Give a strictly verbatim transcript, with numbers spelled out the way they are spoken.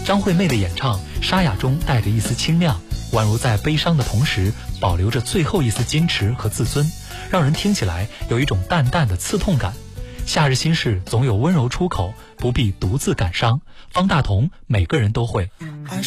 张惠妹的演唱沙哑中带着一丝清亮，宛如在悲伤的同时保留着最后一丝矜持和自尊，让人听起来有一种淡淡的刺痛感。夏日心事总有温柔出口，不必独自感伤。方大同，每个人都会。